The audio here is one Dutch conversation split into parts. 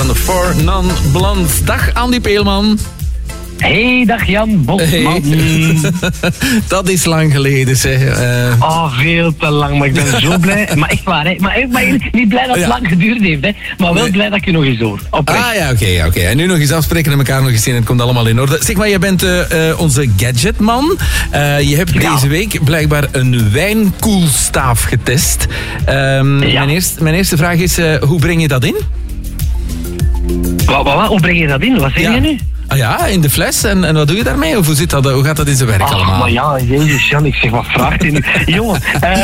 van de Four Non Blondes. Dag Andy Peelman. Hey, dag Jan Bosman. Hey. Dat is lang geleden, zeg. Veel te lang, maar ik ben zo blij. Maar echt waar, hè. Maar niet blij dat het lang geduurd heeft, hè. Maar wel blij dat ik je nog eens hoor. Oké. En nu nog eens afspreken en elkaar nog eens zien en het komt allemaal in orde. Zeg maar, jij bent onze gadgetman. Je hebt deze week blijkbaar een wijnkoelstaaf getest. Mijn eerste vraag is, hoe breng je dat in? Wat? Hoe breng je dat in? Wat zeg je nu? Ah ja, in de fles. En wat doe je daarmee? Of hoe zit dat? Hoe gaat dat in zijn werk allemaal? Maar ja, jezus Jan, ik zeg, wat vraagt hij nu? Jongen,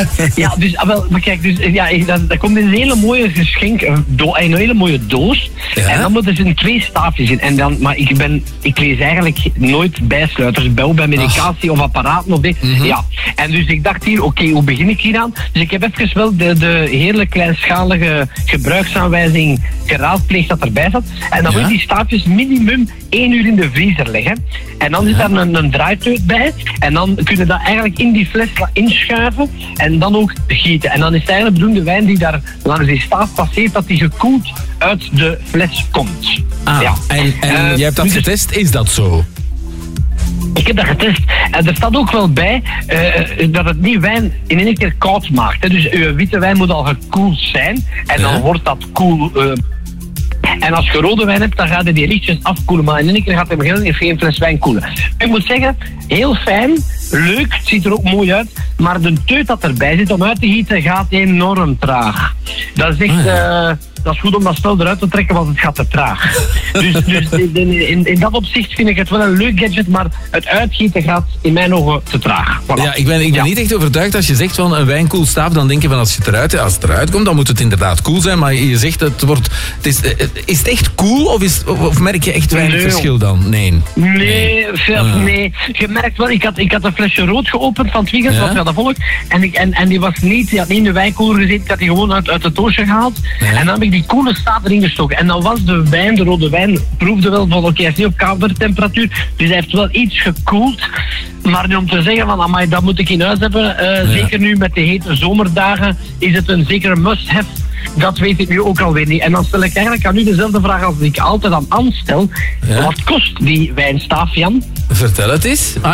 dat komt in een hele mooie geschenk, een hele mooie doos. Ja? En dan moeten er 2 staafjes in. En dan, maar ik lees eigenlijk nooit bijsluiters, bij medicatie of apparaten of dit. Mm-hmm. Ja. En dus ik dacht hier, oké, hoe begin ik hier aan? Dus ik heb even wel de hele kleinschalige gebruiksaanwijzing geraadpleegd dat erbij zat. En dan moet je die staafjes minimum 1 uur in de vriezer leggen. En dan zit daar een draaiteut bij. En dan kun je dat eigenlijk in die fles inschuiven. En dan ook gieten. En dan is het eigenlijk bedoeld de wijn die daar langs die staaf passeert, dat die gekoeld uit de fles komt. Ja. En jij hebt dat getest, is dat zo? Ik heb dat getest. En er staat ook wel bij dat het niet wijn in één keer koud maakt. Hè. Dus uw witte wijn moet al gekoeld zijn. En dan wordt dat koel... En als je rode wijn hebt, dan gaat hij die lichtjes afkoelen. Maar in één keer gaat hij beginnen in geen fles wijn koelen. Ik moet zeggen, heel fijn, leuk, het ziet er ook mooi uit. Maar de teut dat erbij zit om uit te gieten gaat enorm traag. Dat is echt... dat is goed om dat spel eruit te trekken, want het gaat te traag. Dus in dat opzicht vind ik het wel een leuk gadget, maar het uitgieten gaat in mijn ogen te traag. Voilà. Ja, ik ben niet echt overtuigd als je zegt van een wijnkoelstaaf, dan denk je van als het eruit komt, dan moet het inderdaad koel zijn, maar je zegt is het echt koel of merk je echt weinig verschil dan? Nee. Nee. Je merkt wel, ik had een flesje rood geopend van het weekend, wat gaat dat volk, en die had niet in de wijnkoeler gezeten, ik had die gewoon uit het doosje gehaald, en dan heb ik die koele staaf erin gestoken. En dan was de rode wijn, proefde wel van hij is niet op koude temperatuur, dus hij heeft wel iets gekoeld. Maar nu om te zeggen van, amai, dat moet ik in huis hebben, zeker nu met de hete zomerdagen, is het een zekere must-have. Dat weet ik nu ook alweer niet. En dan stel ik eigenlijk aan u dezelfde vraag als ik altijd aan Anne stel. Wat kost die wijnstaaf, Jan? Vertel het eens.